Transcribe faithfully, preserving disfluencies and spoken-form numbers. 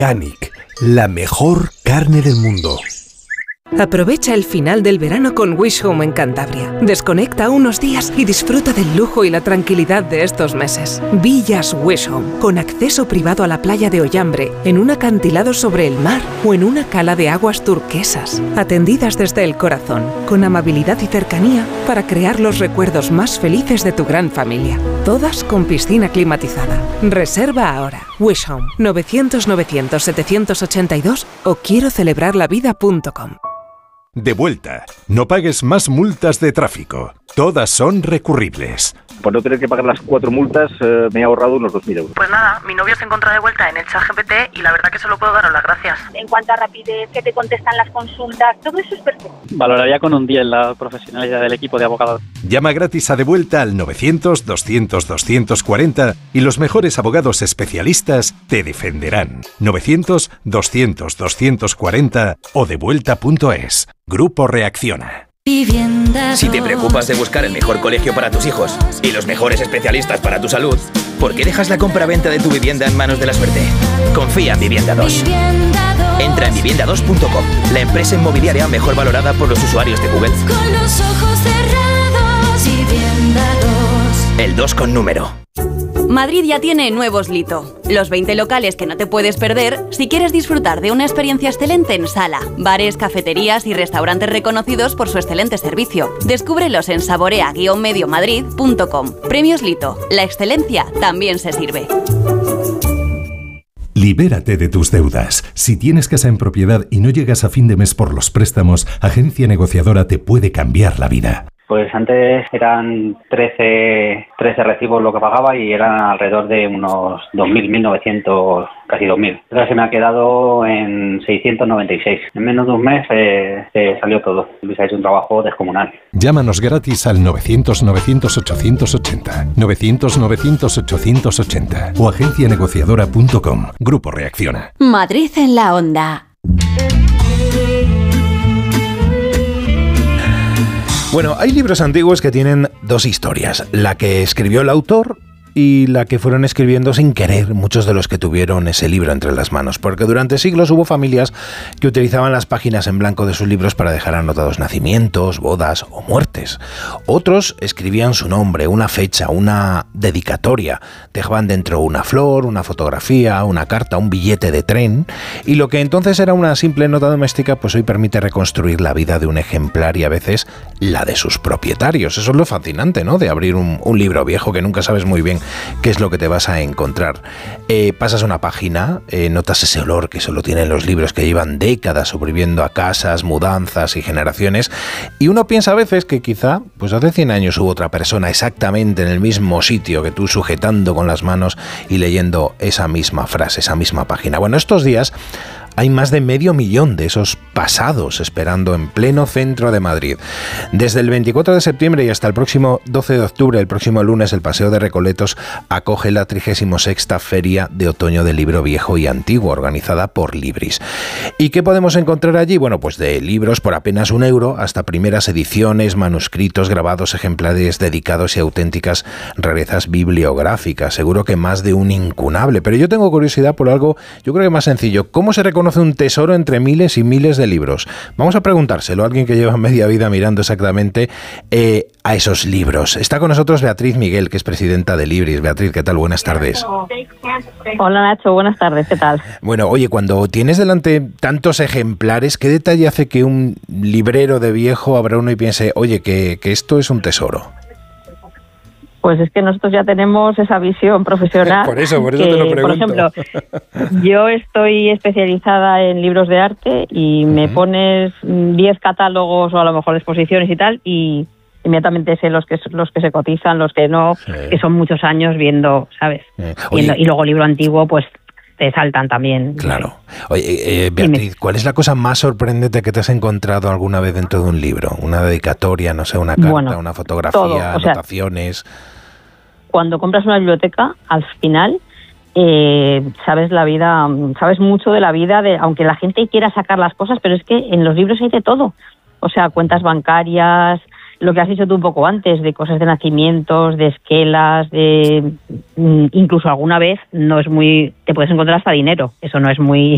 Organic, la mejor carne del mundo. Aprovecha el final del verano con Wish Home en Cantabria. Desconecta unos días y disfruta del lujo y la tranquilidad de estos meses. Villas Wish Home, con acceso privado a la playa de Ollambre, en un acantilado sobre el mar o en una cala de aguas turquesas. Atendidas desde el corazón, con amabilidad y cercanía para crear los recuerdos más felices de tu gran familia. Todas con piscina climatizada. Reserva ahora. Wish Home, novecientos novecientos setecientos ochenta y dos o quiero celebrar la vida punto com. De vuelta. No pagues más multas de tráfico. Todas son recurribles. Por no tener que pagar las cuatro multas, eh, me he ahorrado unos dos mil euros. Pues nada, mi novio se encuentra de vuelta en el ChatGPT y la verdad que solo puedo daros las gracias. En cuanto a rapidez, que te contestan las consultas, todo eso es perfecto. Valoraría con un diez la profesionalidad del equipo de abogados. Llama gratis a De Vuelta al novecientos doscientos doscientos cuarenta y los mejores abogados especialistas te defenderán. novecientos doscientos doscientos cuarenta o devuelta punto es. Grupo Reacciona. Si te preocupas de buscar el mejor colegio para tus hijos y los mejores especialistas para tu salud, ¿por qué dejas la compra-venta de tu vivienda en manos de la suerte? Confía en Vivienda dos. Entra en vivienda dos punto com, la empresa inmobiliaria mejor valorada por los usuarios de Google. Con los ojos cerrados, Vivienda dos. El dos con número. Madrid ya tiene nuevos Lito, los veinte locales que no te puedes perder si quieres disfrutar de una experiencia excelente en sala, bares, cafeterías y restaurantes reconocidos por su excelente servicio. Descúbrelos en saborea guion medio madrid punto com. Premios Lito, la excelencia también se sirve. Libérate de tus deudas. Si tienes casa en propiedad y no llegas a fin de mes por los préstamos, Agencia Negociadora te puede cambiar la vida. Pues antes eran trece, trece recibos lo que pagaba y eran alrededor de unos dos mil, mil novecientos, casi dos mil. Ahora se me ha quedado en seiscientos noventa y seis. En menos de un mes eh, eh, salió todo. Luis ha hecho un trabajo descomunal. Llámanos gratis al novecientos novecientos ochocientos ochenta, novecientos novecientos ochocientos ochenta o agencia negociadora punto com. Grupo Reacciona. Madrid en la onda. Bueno, hay libros antiguos que tienen dos historias, la que escribió el autor y la que fueron escribiendo sin querer muchos de los que tuvieron ese libro entre las manos, porque durante siglos hubo familias que utilizaban las páginas en blanco de sus libros para dejar anotados nacimientos, bodas o muertes. Otros escribían su nombre, una fecha, una dedicatoria, dejaban dentro una flor, una fotografía, una carta, un billete de tren, y lo que entonces era una simple nota doméstica, pues hoy permite reconstruir la vida de un ejemplar y a veces la de sus propietarios. Eso es lo fascinante, ¿no?, de abrir un, un libro viejo que nunca sabes muy bien qué es lo que te vas a encontrar. Eh, pasas una página, eh, notas ese olor que solo tienen los libros que llevan décadas sobreviviendo a casas, mudanzas y generaciones, y uno piensa a veces que quizá pues hace cien años hubo otra persona exactamente en el mismo sitio que tú, sujetando con las manos y leyendo esa misma frase, esa misma página. Bueno, estos días hay más de medio millón de esos pasados esperando en pleno centro de Madrid. Desde el veinticuatro de septiembre y hasta el próximo doce de octubre, el próximo lunes, el Paseo de Recoletos acoge la trigésima sexta Feria de Otoño del Libro Viejo y Antiguo, organizada por Libris. ¿Y qué podemos encontrar allí? Bueno, pues de libros por apenas un euro hasta primeras ediciones, manuscritos, grabados, ejemplares dedicados y auténticas rarezas bibliográficas. Seguro que más de un incunable. Pero yo tengo curiosidad por algo, yo creo que más sencillo. ¿Cómo se reconoce un tesoro entre miles y miles de libros? Vamos a preguntárselo a alguien que lleva media vida mirando exactamente eh, a esos libros. Está con nosotros Beatriz Miguel, que es presidenta de Libris. Beatriz, ¿qué tal? Buenas tardes. Hola Nacho, buenas tardes, ¿qué tal? Bueno, oye, cuando tienes delante tantos ejemplares, ¿qué detalle hace que un librero de viejo abra uno y piense, oye, que, que esto es un tesoro? Pues es que nosotros ya tenemos esa visión profesional. Por eso, por eso que, te lo pregunto. Por ejemplo, yo estoy especializada en libros de arte y me uh-huh. pones diez catálogos o a lo mejor exposiciones y tal, y inmediatamente sé los que los que se cotizan, los que no, sí. que son muchos años viendo, ¿sabes? Eh, viendo, y luego libro antiguo, pues te saltan también. Claro. Oye, eh, Beatriz, Dime. ¿cuál es la cosa más sorprendente que te has encontrado alguna vez dentro de un libro? Una dedicatoria, no sé, una carta, bueno, una fotografía, todo, anotaciones. Sea, cuando compras una biblioteca, al final eh, sabes la vida, sabes mucho de la vida, de, aunque la gente quiera sacar las cosas, pero es que en los libros hay de todo. O sea, cuentas bancarias, lo que has dicho tú un poco antes, de cosas de nacimientos, de esquelas, de incluso alguna vez no es muy, te puedes encontrar hasta dinero, eso no es muy